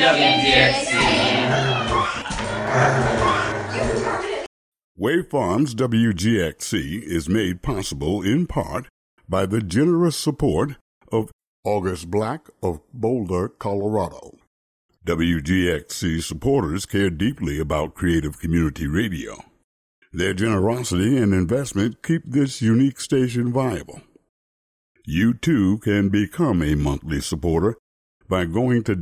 WGXC. Wave Farms WGXC is made possible in part by the generous support of August Black of Boulder, Colorado. WGXC supporters care deeply about creative community radio. Their generosity and investment keep this unique station viable. You too can become a monthly supporter by going to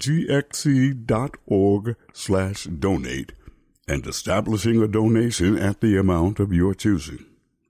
wgxc.org/donate and establishing a donation at the amount of your choosing.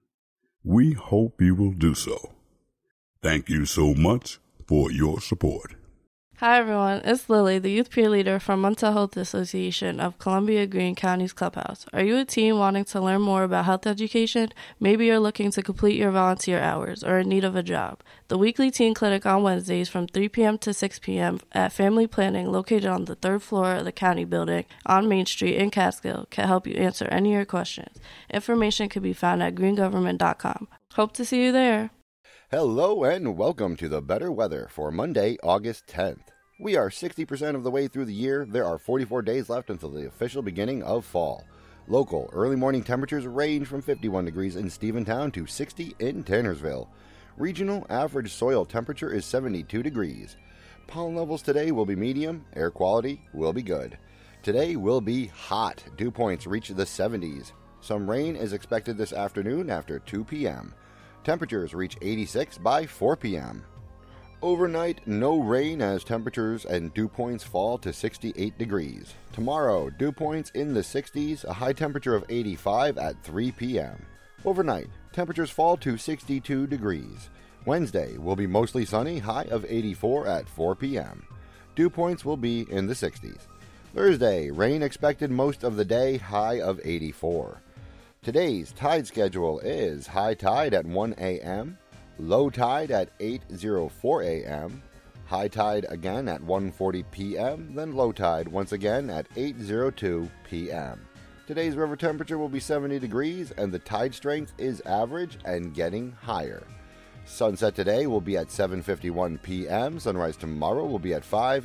We hope you will do so. Thank you so much for your support. Hi everyone, it's Lily, the youth peer leader from Mental Health Association of Columbia Greene County's Clubhouse. Are you a teen wanting to learn more about health education? Maybe you're looking to complete your volunteer hours or in need of a job. The weekly teen clinic on Wednesdays from 3 p.m. to 6 p.m. at Family Planning, located on the third floor of the county building on Main Street in Catskill, can help you answer any of your questions. Information can be found at greengovernment.com. Hope to see you there. Hello and welcome to the Better Weather for Monday, August 10th. We are 60% of the way through the year. There are 44 days left until the official beginning of fall. Local early morning temperatures range from 51 degrees in Stephentown to 60 in Tannersville. Regional average soil temperature is 72 degrees. Pollen levels today will be medium. Air quality will be good. Today will be hot. Dew points reach the 70s. Some rain is expected this afternoon after 2 p.m. Temperatures reach 86 by 4 p.m. Overnight, no rain as temperatures and dew points fall to 68 degrees. Tomorrow, dew points in the 60s, a high temperature of 85 at 3 p.m. Overnight, temperatures fall to 62 degrees. Wednesday will be mostly sunny, high of 84 at 4 p.m. Dew points will be in the 60s. Thursday, rain expected most of the day, high of 84. Today's tide schedule is high tide at 1 a.m., low tide at 8:04 a.m., high tide again at 1:40 p.m., then low tide once again at 8:02 p.m. Today's river temperature will be 70 degrees and the tide strength is average and getting higher. Sunset today will be at 7:51 p.m., sunrise tomorrow will be at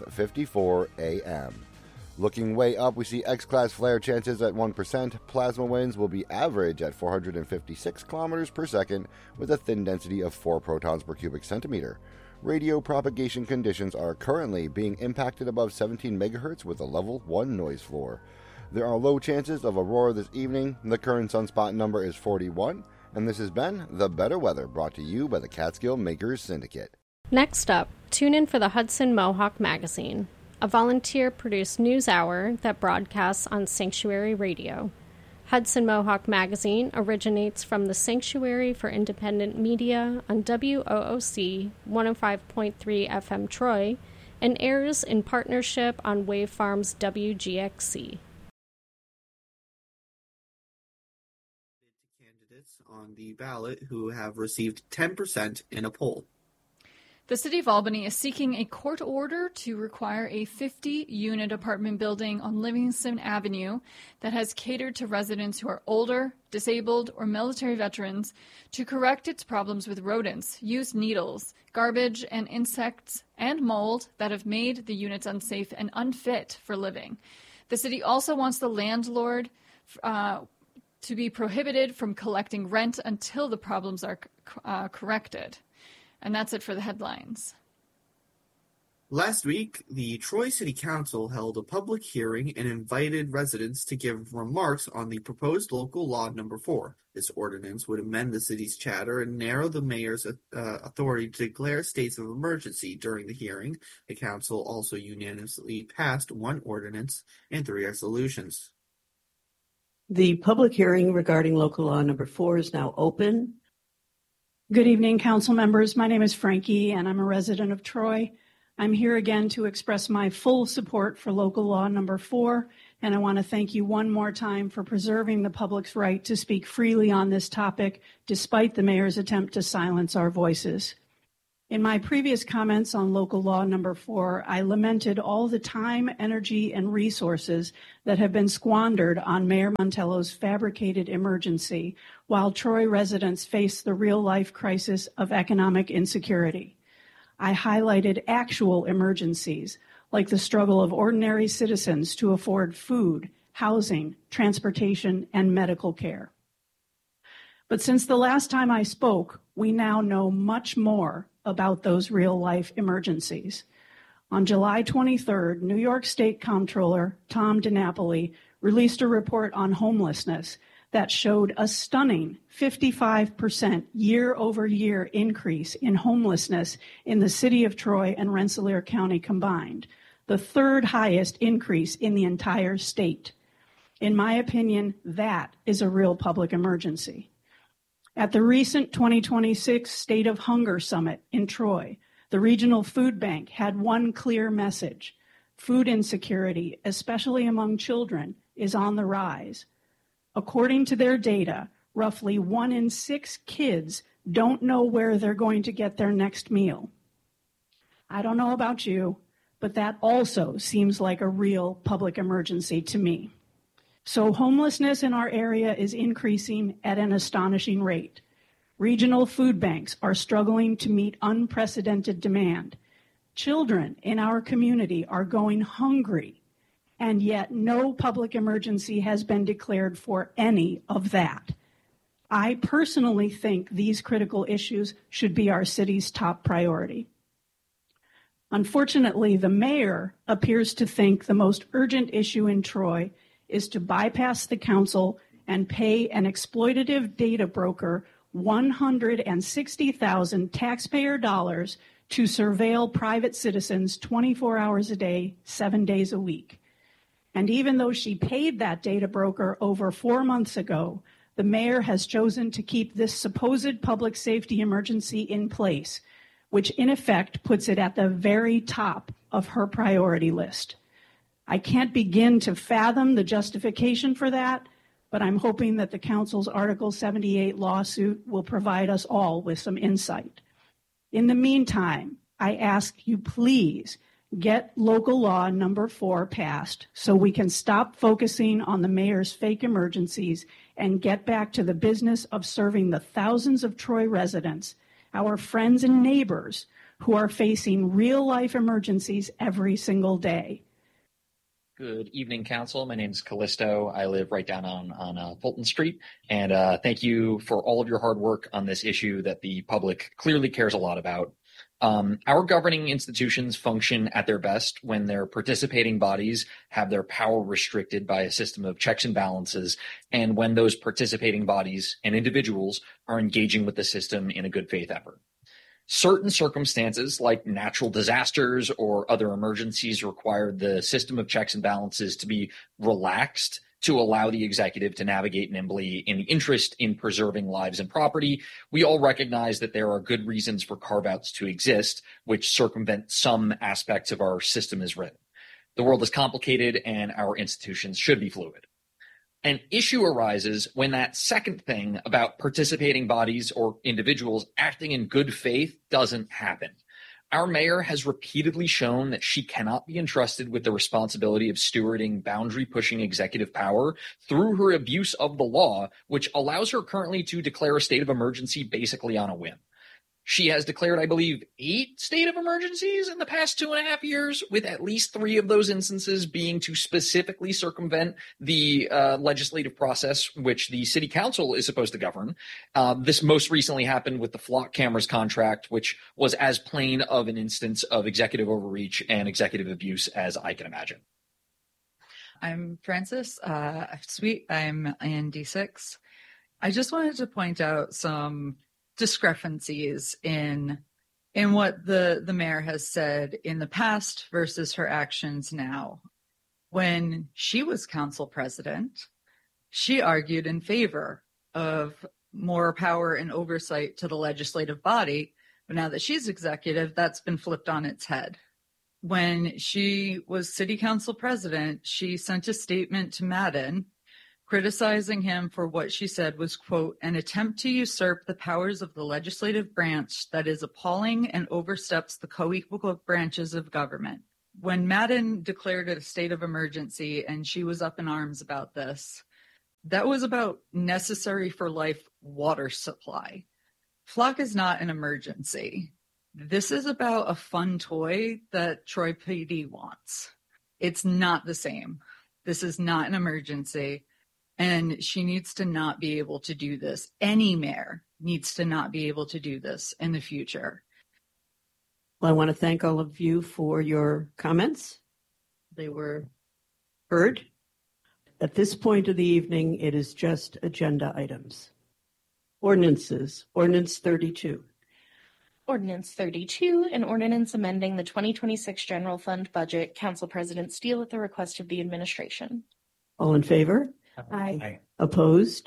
5:54 a.m. Looking way up, we see X-class flare chances at 1%. Plasma winds will be average at 456 kilometers per second with a thin density of 4 protons per cubic centimeter. Radio propagation conditions are currently being impacted above 17 megahertz with a level 1 noise floor. There are low chances of aurora this evening. The current sunspot number is 41. And this has been The Better Weather, brought to you by the Catskill Makers Syndicate. Next up, tune in for the Hudson Mohawk Magazine, a volunteer-produced news hour that broadcasts on Sanctuary Radio. Hudson Mohawk Magazine originates from the Sanctuary for Independent Media on WOOC 105.3 FM Troy and airs in partnership on Wave Farms WGXC. Candidates on the ballot who have received 10% in a poll. The City of Albany is seeking a court order to require a 50-unit apartment building on Livingston Avenue that has catered to residents who are older, disabled, or military veterans to correct its problems with rodents, used needles, garbage, and insects and mold that have made the units unsafe and unfit for living. The city also wants the landlord to be prohibited from collecting rent until the problems are corrected. And that's it for the headlines. Last week, the Troy City Council held a public hearing and invited residents to give remarks on the proposed local law number 4. This ordinance would amend the city's charter and narrow the mayor's authority to declare states of emergency. During the hearing, the council also unanimously passed 1 ordinance and 3 resolutions. The public hearing regarding local law number 4 is now open. Good evening, council members. My name is Frankie, and I'm a resident of Troy. I'm here again to express my full support for local law number 4, and I want to thank you one more time for preserving the public's right to speak freely on this topic, despite the mayor's attempt to silence our voices. In my previous comments on local law number 4, I lamented all the time, energy, and resources that have been squandered on Mayor Montello's fabricated emergency, while Troy residents face the real-life crisis of economic insecurity. I highlighted actual emergencies, like the struggle of ordinary citizens to afford food, housing, transportation, and medical care. But since the last time I spoke, we now know much more about those real-life emergencies. On July 23rd, New York State Comptroller Tom DiNapoli released a report on homelessness that showed a stunning 55% year-over-year increase in homelessness in the city of Troy and Rensselaer County combined, the third highest increase in the entire state. In my opinion, that is a real public emergency. At the recent 2026 State of Hunger Summit in Troy, the Regional Food Bank had one clear message: food insecurity, especially among children, is on the rise. According to their data, roughly 1 in 6 kids don't know where they're going to get their next meal. I don't know about you, but that also seems like a real public emergency to me. So homelessness in our area is increasing at an astonishing rate. Regional food banks are struggling to meet unprecedented demand. Children in our community are going hungry, and yet no public emergency has been declared for any of that. I personally think these critical issues should be our city's top priority. Unfortunately, the mayor appears to think the most urgent issue in Troy is to bypass the council and pay an exploitative data broker $160,000 taxpayer dollars to surveil private citizens 24 hours a day, 7 days a week. And even though she paid that data broker over 4 months ago, the mayor has chosen to keep this supposed public safety emergency in place, which in effect puts it at the very top of her priority list. I can't begin to fathom the justification for that, but I'm hoping that the council's Article 78 lawsuit will provide us all with some insight. In the meantime, I ask you please get local law number 4 passed so we can stop focusing on the mayor's fake emergencies and get back to the business of serving the thousands of Troy residents, our friends and neighbors, who are facing real-life emergencies every single day. Good evening, Council. My name is Callisto. I live right down on Fulton Street, and thank you for all of your hard work on this issue that the public clearly cares a lot about. Our governing institutions function at their best when their participating bodies have their power restricted by a system of checks and balances, and when those participating bodies and individuals are engaging with the system in a good faith effort. Certain circumstances, like natural disasters or other emergencies, require the system of checks and balances to be relaxed to allow the executive to navigate nimbly in the interest in preserving lives and property. We all recognize that there are good reasons for carve-outs to exist, which circumvent some aspects of our system as written. The world is complicated, and our institutions should be fluid. An issue arises when that second thing about participating bodies or individuals acting in good faith doesn't happen. Our mayor has repeatedly shown that she cannot be entrusted with the responsibility of stewarding boundary-pushing executive power through her abuse of the law, which allows her currently to declare a state of emergency basically on a whim. She has declared, I believe, 8 state of emergencies in the past 2.5 years, with at least 3 of those instances being to specifically circumvent the legislative process, which the city council is supposed to govern. This most recently happened with the flock cameras contract, which was as plain of an instance of executive overreach and executive abuse as I can imagine. I'm Francis Sweet. I'm in D6. I just wanted to point out some discrepancies in what the mayor has said in the past versus her actions now. When she was council president, she argued in favor of more power and oversight to the legislative body, but now that she's executive, that's been flipped on its head. When she was city council president, she sent a statement to Madden criticizing him for what she said was, quote, an attempt to usurp the powers of the legislative branch that is appalling and oversteps the co-equal branches of government. When Madden declared it a state of emergency and she was up in arms about this, that was about necessary for life water supply. Flock is not an emergency. This is about a fun toy that Troy PD wants. It's not the same. This is not an emergency. And she needs to not be able to do this. Any mayor needs to not be able to do this in the future. Well, I want to thank all of you for your comments. They were heard. At this point of the evening, it is just agenda items. Ordinances. Ordinance 32. Ordinance 32, an ordinance amending the 2026 general fund budget. Council President Steele at the request of the administration. All in favor? Aye. Opposed?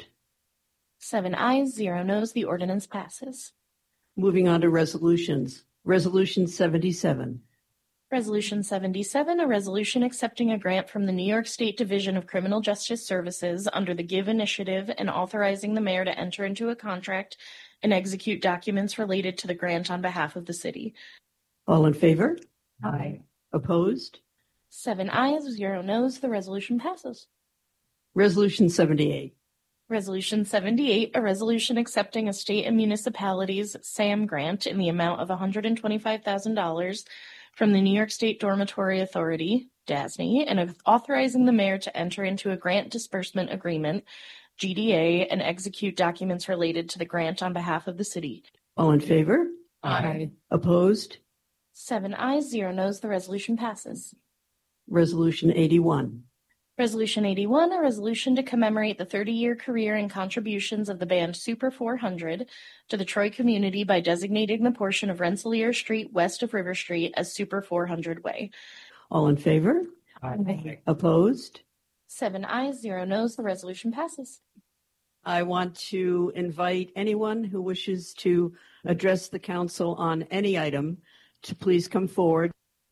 7 ayes, 0 noes. The ordinance passes. Moving on to resolutions. Resolution 77. Resolution 77, a resolution accepting a grant from the New York State Division of Criminal Justice Services under the GIVE initiative and authorizing the mayor to enter into a contract and execute documents related to the grant on behalf of the city. All in favor? Aye. Opposed? 7 ayes, 0 noes. The resolution passes. Resolution 78. Resolution 78, a resolution accepting a state and municipalities SAM grant in the amount of $125,000 from the New York State Dormitory Authority, DASNY, and authorizing the mayor to enter into a grant disbursement agreement, GDA, and execute documents related to the grant on behalf of the city. All in favor? Aye. Opposed? 7 ayes, 0 noes. The resolution passes. Resolution 81. Resolution 81, a resolution to commemorate the 30-year career and contributions of the band Super 400 to the Troy community by designating the portion of Rensselaer Street west of River Street as Super 400 Way. All in favor? Aye. Opposed? 7 ayes, 0 noes. The resolution passes. I want to invite anyone who wishes to address the council on any item to please come forward.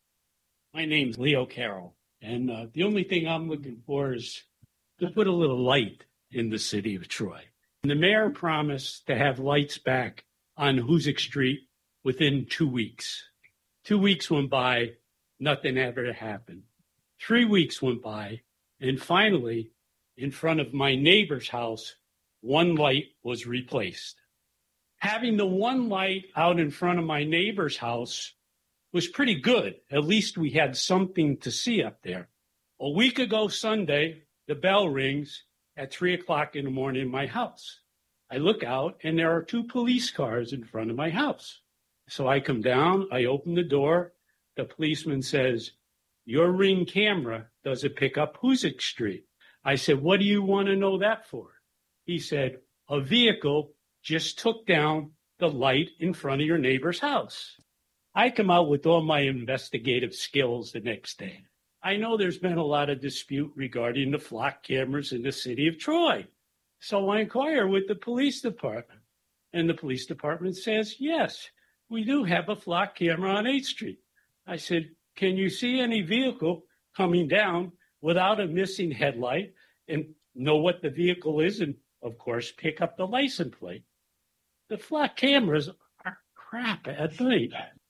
My name's Leo Carroll. And the only thing I'm looking for is to put a little light in the city of Troy. And the mayor promised to have lights back on Hoosick Street within 2 weeks. 2 weeks went by, nothing ever happened. 3 weeks went by, and finally, in front of my neighbor's house, one light was replaced. Having the one light out in front of my neighbor's house was pretty good. At least we had something to see up there. A week ago Sunday, the bell rings at 3 o'clock in the morning in my house. I look out and there are 2 police cars in front of my house. So I come down, I open the door. The policeman says, "Your Ring camera doesn't pick up Hoosick Street." I said, "What do you want to know that for?" He said, "A vehicle just took down the light in front of your neighbor's house." I come out with all my investigative skills the next day. I know there's been a lot of dispute regarding the flock cameras in the city of Troy. So I inquire with the police department. And the police department says, yes, we do have a flock camera on 8th Street. I said, can you see any vehicle coming down without a missing headlight and know what the vehicle is and, of course, pick up the license plate? The flock cameras are crap at night.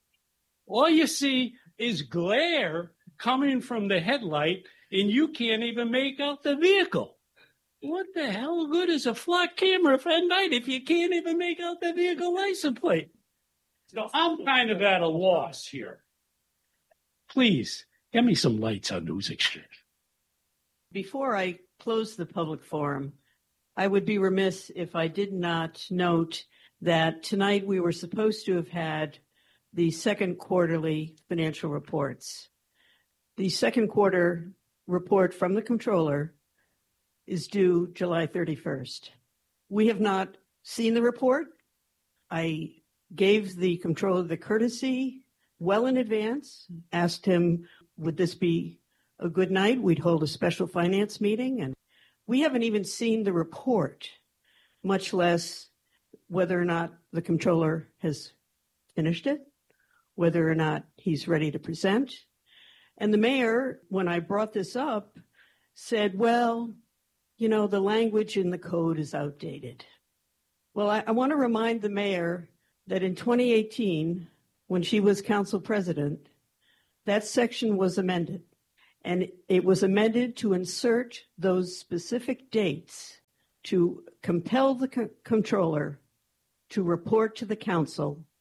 All you see is glare coming from the headlight, and you can't even make out the vehicle. What the hell good is a flock camera at night if you can't even make out the vehicle license plate? So I'm kind of at a loss here. Please, get me some lights on Hoosick Street. Before I close the public forum, I would be remiss if I did not note that tonight we were supposed to have had the second quarterly financial reports. The second quarter report from the controller is due July 31st. We have not seen the report. I gave the controller the courtesy well in advance, asked him, would this be a good night? We'd hold a special finance meeting, and we haven't even seen the report, much less whether or not the controller has finished it, whether or not he's ready to present. And the mayor, when I brought this up, said, well, you know, the language in the code is outdated. Well, I want to remind the mayor that in 2018, when she was council president, that section was amended. And it was amended to insert those specific dates to compel the controller to report to the council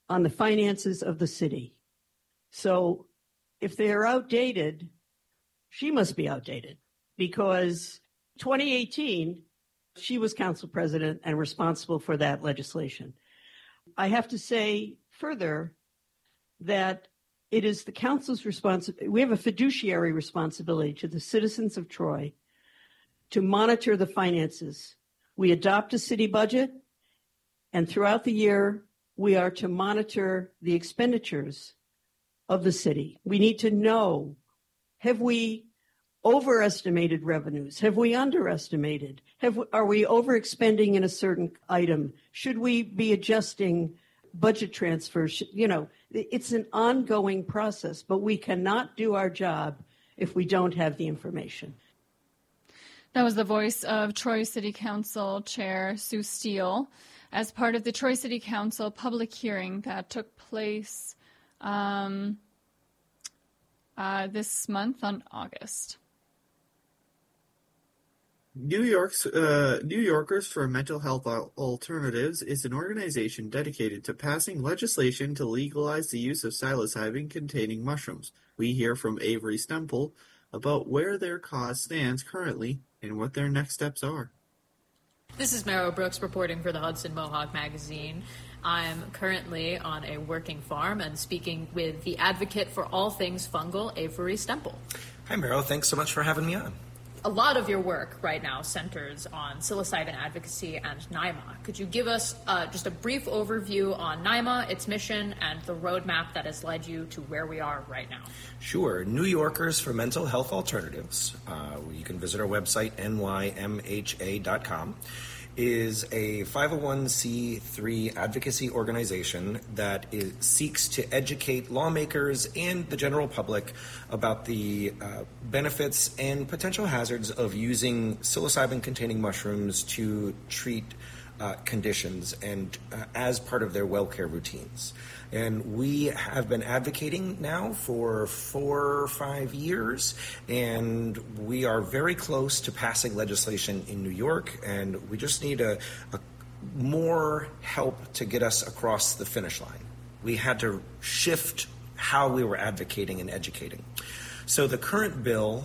on the finances of the city. So if they are outdated, she must be outdated, because 2018, she was council president and responsible for that legislation. I have to say further that it is the council's responsibility. We have a fiduciary responsibility to the citizens of Troy to monitor the finances. We adopt a city budget, and throughout the year, we are to monitor the expenditures of the city. We need to know, have we overestimated revenues? Have we underestimated? Are we overexpending in a certain item? Should we be adjusting budget transfers? It's an ongoing process, but we cannot do our job if we don't have the information. That was the voice of Troy City Council Chair Sue Steele as part of the Troy City Council public hearing that took place this month on August. New Yorkers for Mental Health Alternatives is an organization dedicated to passing legislation to legalize the use of psilocybin-containing mushrooms. We hear from Avery Stemple about where their cause stands currently and what their next steps are. This is Mero Brooks reporting for the Hudson Mohawk Magazine. I'm currently on a working farm and speaking with the advocate for all things fungal, Avery Stemple. Hi, Mero. Thanks so much for having me on. A lot of your work right now centers on psilocybin advocacy and NYMA. Could you give us just a brief overview on NYMA, its mission, and the roadmap that has led you to where we are right now? Sure. New Yorkers for Mental Health Alternatives, you can visit our website, nymha.com, is a 501c3 advocacy organization that seeks to educate lawmakers and the general public about the benefits and potential hazards of using psilocybin-containing mushrooms to treat conditions and as part of their WellCare routines. And we have been advocating now for 4 or 5 years, and we are very close to passing legislation in New York, and we just need a more help to get us across the finish line. We had to shift how we were advocating and educating. So the current bill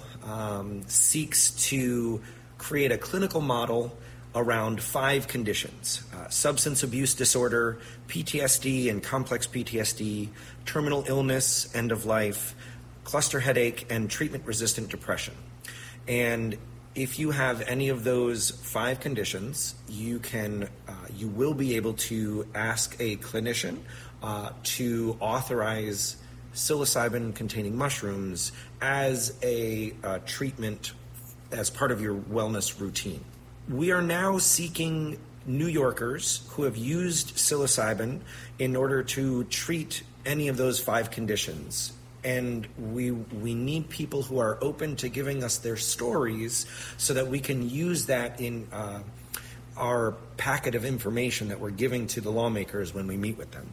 seeks to create a clinical model around 5 conditions: substance abuse disorder, PTSD and complex PTSD, terminal illness, end of life, cluster headache, and treatment-resistant depression. And if you have any of those 5 conditions, you will be able to ask a clinician to authorize psilocybin-containing mushrooms as a treatment as part of your wellness routine. We are now seeking New Yorkers who have used psilocybin in order to treat any of those 5 conditions. And we need people who are open to giving us their stories so that we can use that in our packet of information that we're giving to the lawmakers when we meet with them.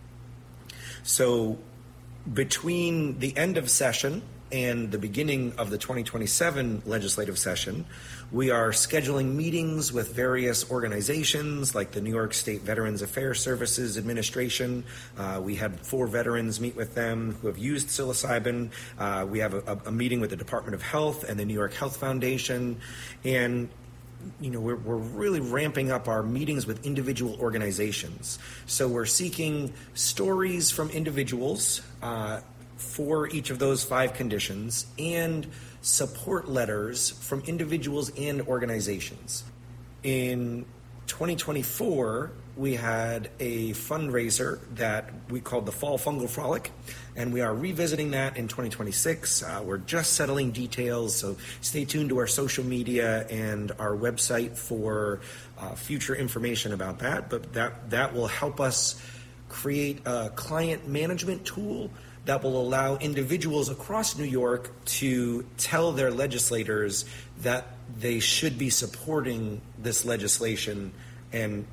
So between the end of session and the beginning of the 2027 legislative session, we are scheduling meetings with various organizations like the New York State Veterans Affairs Services Administration. We had 4 veterans meet with them who have used psilocybin. We have a meeting with the Department of Health and the New York Health Foundation. And we're really ramping up our meetings with individual organizations. So we're seeking stories from individuals for each of those 5 conditions and support letters from individuals and organizations. In 2024, we had a fundraiser that we called the Fall Fungal Frolic, and we are revisiting that in 2026. We're just settling details, so stay tuned to our social media and our website for future information about that. But that will help us create a client management tool that will allow individuals across New York to tell their legislators that they should be supporting this legislation and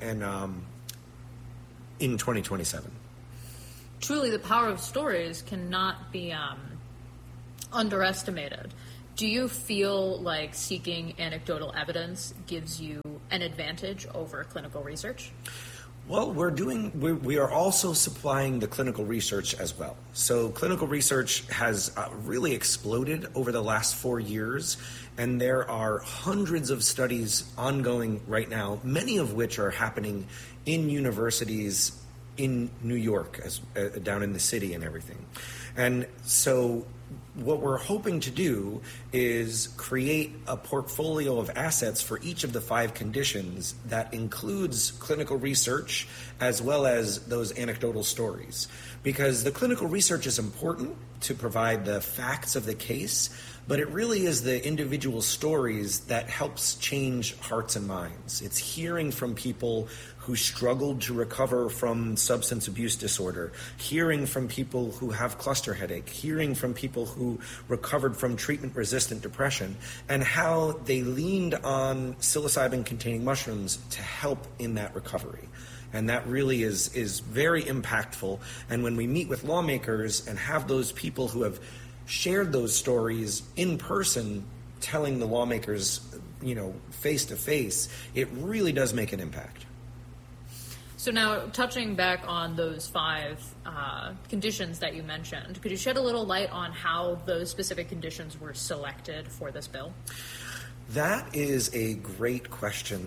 in 2027. Truly, the power of stories cannot be underestimated. Do you feel like seeking anecdotal evidence gives you an advantage over clinical research? Well, we are also supplying the clinical research as well. So clinical research has really exploded over the last 4 years, and there are hundreds of studies ongoing right now, many of which are happening in universities in New York, down in the city and everything. And so what we're hoping to do is create a portfolio of assets for each of the 5 conditions that includes clinical research as well as those anecdotal stories. Because the clinical research is important to provide the facts of the case, but it really is the individual stories that helps change hearts and minds. It's hearing from people who struggled to recover from substance abuse disorder, hearing from people who have cluster headache, hearing from people who recovered from treatment-resistant depression, and how they leaned on psilocybin-containing mushrooms to help in that recovery. And that really is very impactful. And when we meet with lawmakers and have those people who have shared those stories in person, telling the lawmakers, face to face, it really does make an impact. So now, touching back on those 5 conditions that you mentioned, could you shed a little light on how those specific conditions were selected for this bill? That is a great question.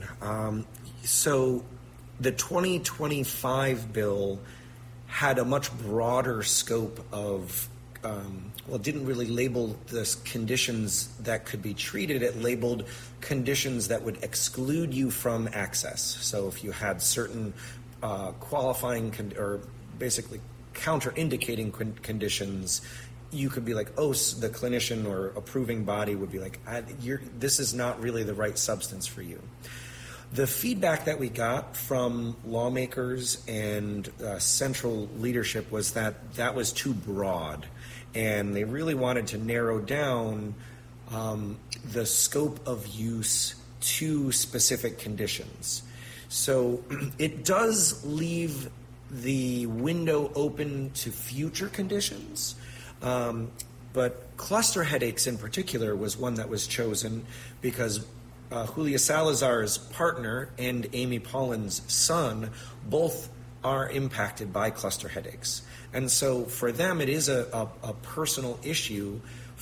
So the 2025 bill had a much broader scope of, it didn't really label the conditions that could be treated. It labeled conditions that would exclude you from access. So if you had certain qualifying or basically counter-indicating conditions, you could be like, the clinician or approving body would be like, this is not really the right substance for you. The feedback that we got from lawmakers and central leadership was that was too broad, and they really wanted to narrow down the scope of use to specific conditions. So it does leave the window open to future conditions, but cluster headaches in particular was one that was chosen because Julia Salazar's partner and Amy Pollan's son both are impacted by cluster headaches. And so for them, it is a personal issue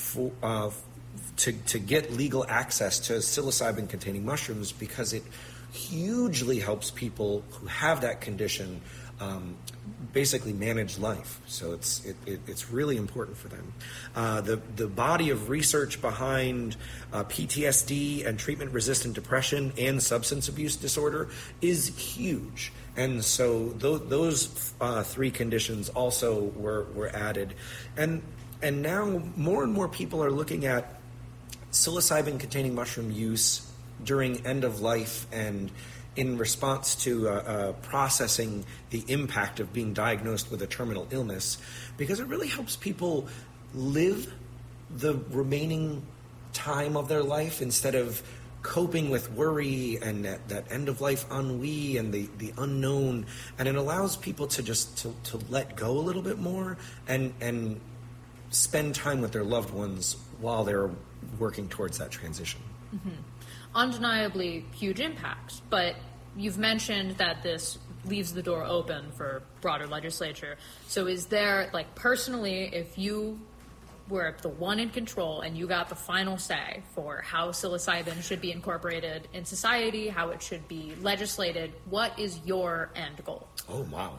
to get legal access to psilocybin-containing mushrooms because it hugely helps people who have that condition basically manage life. So it's really important for them. The body of research behind PTSD and treatment-resistant depression and substance abuse disorder is huge. And so those 3 conditions also were added. And now more and more people are looking at psilocybin-containing mushroom use during end of life and in response to processing the impact of being diagnosed with a terminal illness, because it really helps people live the remaining time of their life instead of coping with worry and that end-of-life ennui and the unknown. And it allows people to just to let go a little bit more and spend time with their loved ones while they're working towards that transition. Mm-hmm. Undeniably huge impact, but you've mentioned that this leaves the door open for broader legislature. So is there, personally, if you were the one in control and you got the final say for how psilocybin should be incorporated in society, how it should be legislated, what is your end goal? Oh, wow.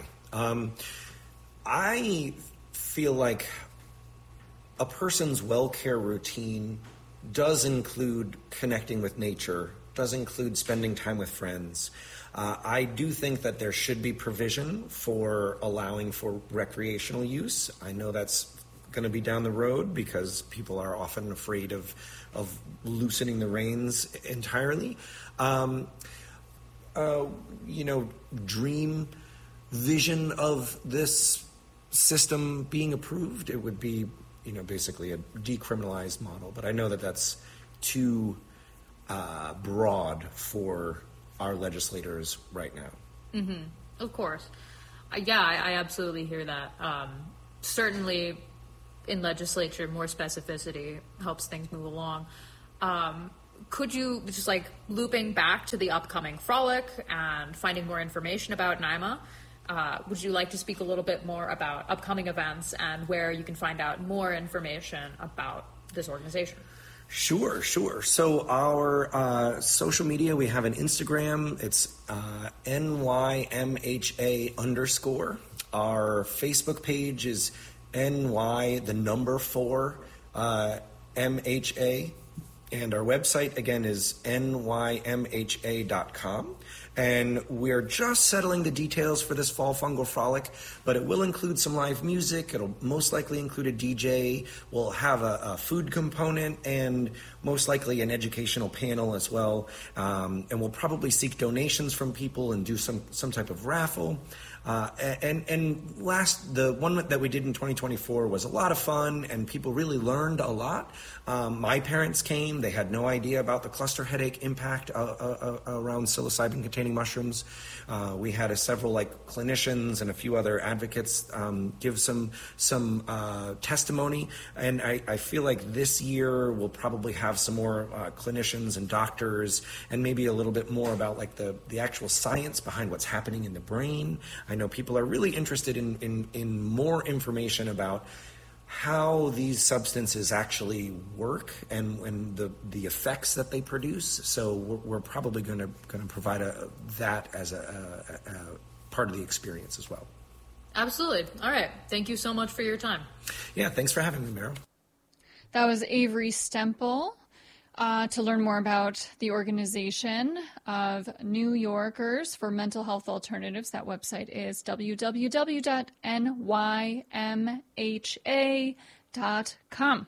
I feel like a person's well-care routine does include connecting with nature, does include spending time with friends. I do think that there should be provision for allowing for recreational use. I know that's going to be down the road because people are often afraid of loosening the reins entirely. Dream vision of this system being approved, it would be basically a decriminalized model, but I know that that's too broad for our legislators right now. Mm-hmm. Of course. I absolutely hear that. Certainly in legislature, more specificity helps things move along. Could you, just like looping back to the upcoming frolic and finding more information about NYMA, would you like to speak a little bit more about upcoming events and where you can find out more information about this organization? Sure. So our social media, we have an Instagram. It's NYMHA_. Our Facebook page is NY4 MHA. And our website, again, is nymha.com. And we're just settling the details for this fall fungal frolic, but it will include some live music. It'll most likely include a DJ. We'll have a food component and most likely an educational panel as well. And we'll probably seek donations from people and do some type of raffle. The one that we did in 2024 was a lot of fun, and people really learned a lot. My parents came; they had no idea about the cluster headache impact around psilocybin-containing mushrooms. We had several clinicians and a few other advocates give some testimony, and I feel like this year we'll probably have some more clinicians and doctors, and maybe a little bit more about the actual science behind what's happening in the brain. I know people are really interested in more information about how these substances actually work and the effects that they produce. So we're probably going to provide that as a part of the experience as well. Absolutely. All right. Thank you so much for your time. Yeah, thanks for having me, Meryl. That was Avery Stempel. To learn more about the organization of New Yorkers for Mental Health Alternatives, that website is www.nymha.com.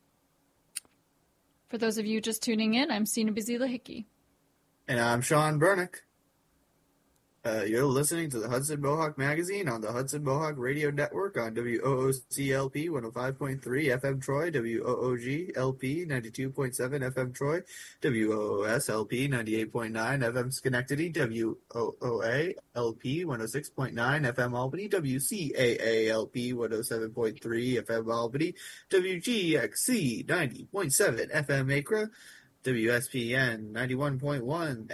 For those of you just tuning in, I'm Sina Bazila-Hickey. And I'm Sean Bernick. You're listening to the Hudson Mohawk Magazine on the Hudson Mohawk Radio Network on WOOCLP 105.3 FM Troy, WOOG-LP 92.7 FM Troy, WOOS-LP 98.9 FM Schenectady, WOOA-LP 106.9 FM Albany, WCAA-LP 107.3 FM Albany, WGXC 90.7 FM Acra, WSPN 91.1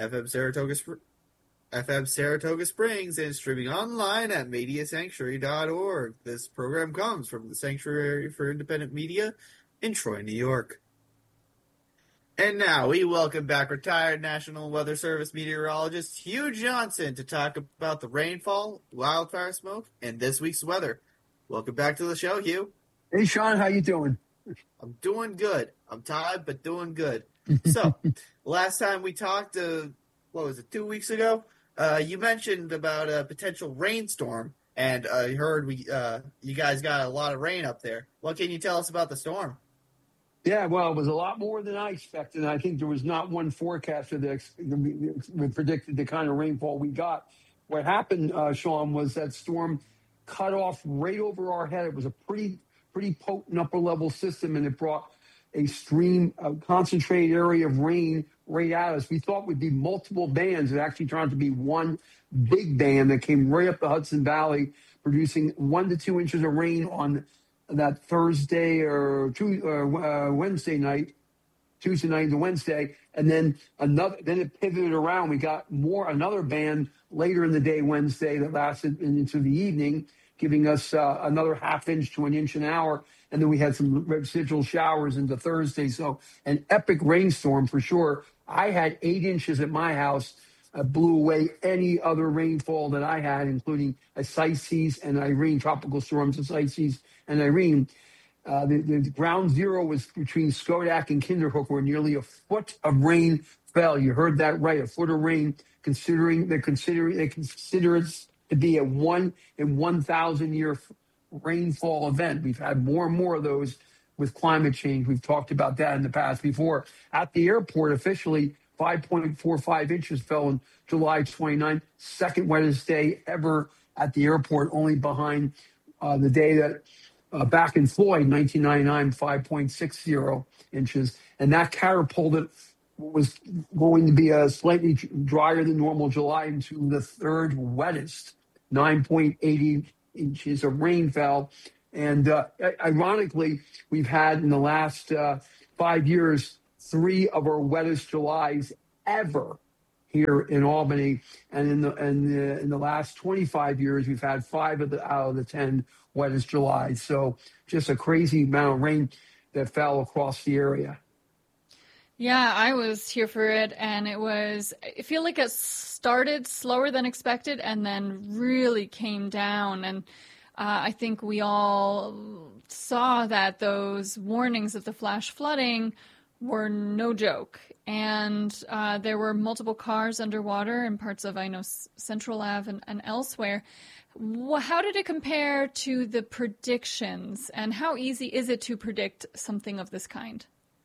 FM Saratoga Springs, and streaming online at MediaSanctuary.org. This program comes from the Sanctuary for Independent Media in Troy, New York. And now we welcome back retired National Weather Service meteorologist Hugh Johnson to talk about the rainfall, wildfire smoke, and this week's weather. Welcome back to the show, Hugh. Hey, Sean, how you doing? I'm doing good. I'm tired, but doing good. So, last time we talked, 2 weeks ago? You mentioned about a potential rainstorm, and I heard you guys got a lot of rain up there. What can you tell us about the storm? Yeah, well, it was a lot more than I expected. I think there was not one forecaster that predicted the kind of rainfall we got. What happened, Sean, was that storm cut off right over our head. It was a pretty potent upper-level system, and it brought a stream, a concentrated area of rain right at us. We thought would be multiple bands. It actually turned out to be one big band that came right up the Hudson Valley, producing 1 to 2 inches of rain on that Thursday or Wednesday night, Tuesday night into Wednesday, and then it pivoted around. We got another band later in the day Wednesday that lasted into the evening, giving us another half inch to an inch an hour. And then we had some residual showers into Thursday. So an epic rainstorm for sure. I had 8 inches at my house. Blew away any other rainfall that I had, including Isaias and Irene, tropical storms, Isaias and Irene. The ground zero was between Schodack and Kinderhook, where nearly a foot of rain fell. You heard that right, a foot of rain, considering they consider it to be a 1 in 1,000 year rainfall event. We've had more and more of those with climate change. We've talked about that in the past before. At the airport, officially, 5.45 inches fell on July 29th, second wettest day ever at the airport, only behind the day that back in Floyd, 1999, 5.60 inches. And that catapulted what was going to be a slightly drier than normal July into the third wettest, 9.80 inches of rain fell. And ironically, we've had in the last 5 years 3 of our wettest Julys ever here in Albany, and in the last 25 years, we've had 5 out of the 10 wettest Julys. So just a crazy amount of rain that fell across the area. Yeah, I was here for it, and I feel like it started slower than expected and then really came down. And I think we all saw that those warnings of the flash flooding were no joke. And there were multiple cars underwater in parts of, I know, Central Ave and elsewhere. How did it compare to the predictions, and how easy is it to predict something of this kind?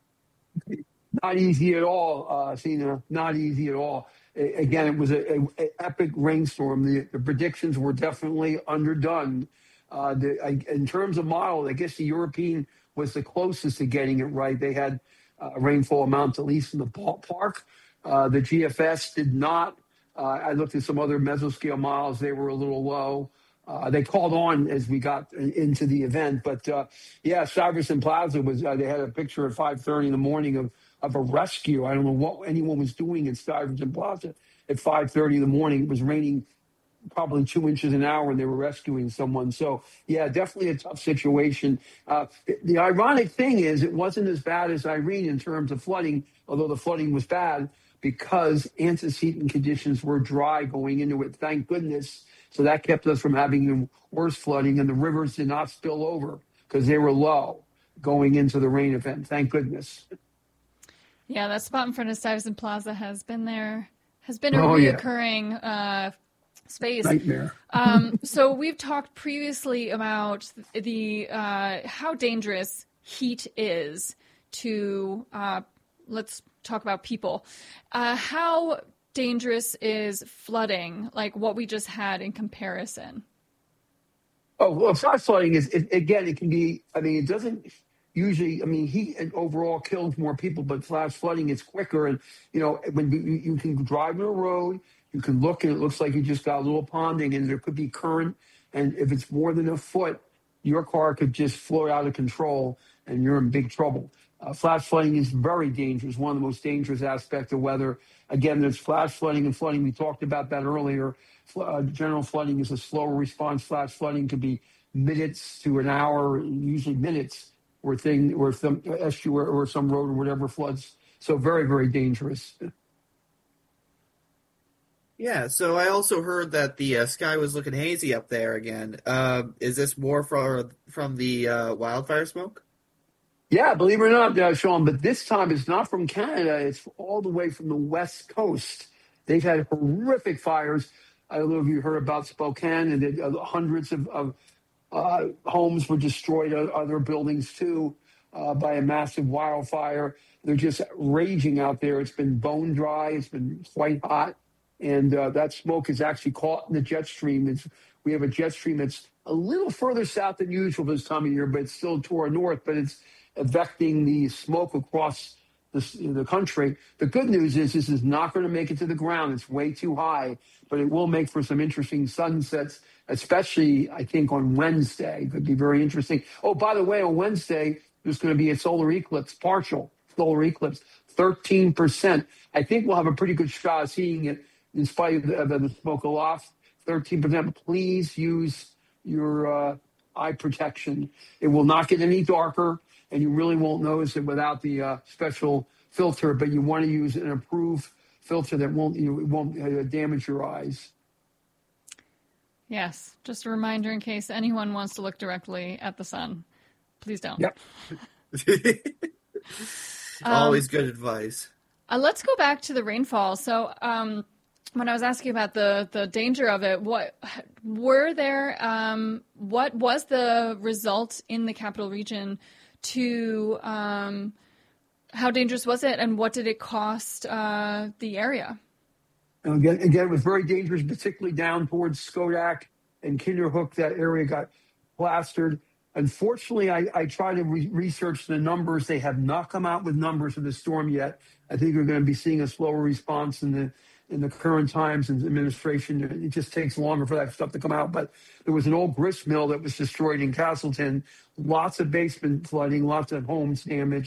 Not easy at all, Sina. Not easy at all. Again, it was an epic rainstorm. The predictions were definitely underdone. In terms of model, I guess the European was the closest to getting it right. They had rainfall amounts, at least in the ballpark. The GFS did not. I looked at some other mesoscale models. They were a little low. They called on as we got into the event. But, Stuyvesant Plaza they had a picture at 5:30 in the morning of a rescue. I don't know what anyone was doing at Stuyvesant Plaza at 5:30 in the morning. It was raining probably 2 inches an hour, and they were rescuing someone. So, yeah, definitely a tough situation. The ironic thing is it wasn't as bad as Irene in terms of flooding, although the flooding was bad because antecedent conditions were dry going into it, thank goodness. So that kept us from having worse flooding, and the rivers did not spill over because they were low going into the rain event, thank goodness. Yeah, that spot in front of Stuyvesant Plaza has been a reoccurring space. Nightmare. So we've talked previously about the how dangerous heat is to, let's talk about people. How dangerous is flooding, like what we just had in comparison? Oh, well, flash flooding it can be, it doesn't usually, heat overall kills more people, but flash flooding is quicker. And, when you can drive on a road, you can look and it looks like you just got a little ponding and there could be current. And if it's more than a foot, your car could just float out of control and you're in big trouble. Flash flooding is very dangerous, one of the most dangerous aspects of weather. Again, there's flash flooding and flooding. We talked about that earlier. General flooding is a slower response. Flash flooding could be minutes to an hour, usually minutes, where some estuary or some road or whatever floods. So very, very dangerous. Yeah, so I also heard that the sky was looking hazy up there again. Is this more from the wildfire smoke? Yeah, believe it or not, Sean, but this time it's not from Canada. It's all the way from the West Coast. They've had horrific fires. I don't know if you heard about Spokane, and hundreds of homes were destroyed, other buildings too, by a massive wildfire. They're just raging out there. It's been bone dry. It's been quite hot. And that smoke is actually caught in the jet stream. We have a jet stream that's a little further south than usual this time of year, but it's still to our north, but it's affecting the smoke across the country. The good news is this is not going to make it to the ground. It's way too high, but it will make for some interesting sunsets, especially, I think, on Wednesday. Could be very interesting. Oh, by the way, on Wednesday, there's going to be a solar eclipse, partial solar eclipse, 13%. I think we'll have a pretty good shot of seeing it in spite of the smoke aloft. 13%. Please use your eye protection. It will not get any darker, and you really won't notice it without the special filter, but you want to use an approved filter that won't damage your eyes. Yes, just a reminder in case anyone wants to look directly at the sun. Please don't. Yep. Always good advice. Let's go back to the rainfall. So when I was asking about the danger of it, what was the result in the capital region to how dangerous was it, and what did it cost the area? Again, it was very dangerous, particularly down towards Schodack and Kinderhook. That area got plastered. Unfortunately, I tried to research the numbers. They have not come out with numbers for the storm yet. I think we're going to be seeing a slower response in the current times and administration. It just takes longer for that stuff to come out. But there was an old grist mill that was destroyed in Castleton. Lots of basement flooding, lots of homes damaged.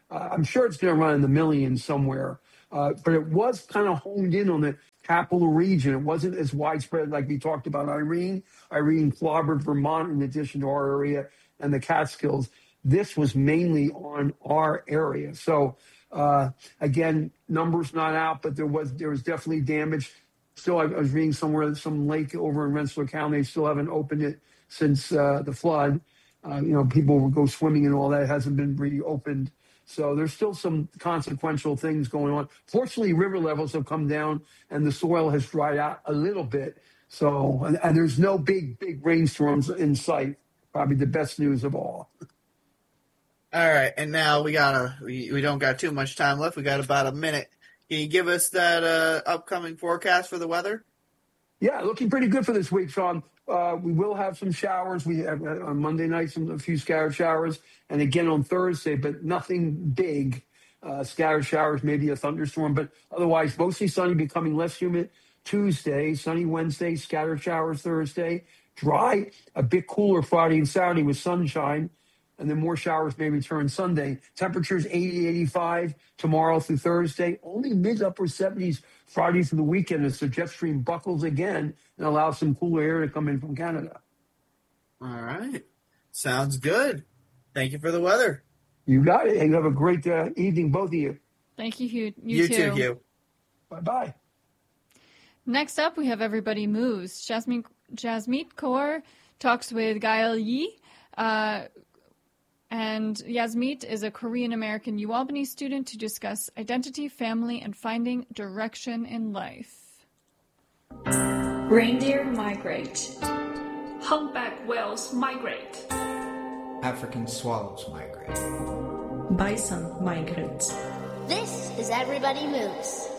I'm sure it's going to run in the millions somewhere. But it was kind of honed in on the capital region. It wasn't as widespread like we talked about Irene clobbered Vermont in addition to our area and the Catskills. This was mainly on our area. So, again, numbers not out, but there was definitely damage. Still, I was reading somewhere, some lake over in Rensselaer County, they still haven't opened it since the flood. People will go swimming and all that. It hasn't been reopened. So there's still some consequential things going on. Fortunately, river levels have come down and the soil has dried out a little bit. So, and there's no big rainstorms in sight. Probably the best news of all. All right, and now we don't got too much time left. We got about a minute. Can you give us that upcoming forecast for the weather? Yeah, looking pretty good for this week, Sean. We will have some showers. We have on Monday night a few scattered showers, and again on Thursday, but nothing big. Scattered showers, maybe a thunderstorm, but otherwise mostly sunny, becoming less humid. Tuesday, sunny Wednesday, scattered showers Thursday, dry, a bit cooler Friday and Saturday with sunshine, and then more showers may return Sunday. Temperatures 80, 85 tomorrow through Thursday, only mid-upper 70s Friday through the weekend as the jet stream buckles again and allows some cooler air to come in from Canada. All right. Sounds good. Thank you for the weather. You got it. And you have a great evening, both of you. Thank you, Hugh. You too, Hugh. Bye-bye. Next up, we have Everybody Moves. Jasmeet Kaur talks with Gail Yi. And Jasmeet is a Korean-American UAlbany student to discuss identity, family, and finding direction in life. Reindeer migrate. Humpback whales migrate. African swallows migrate. Bison migrate. This is Everybody Moves.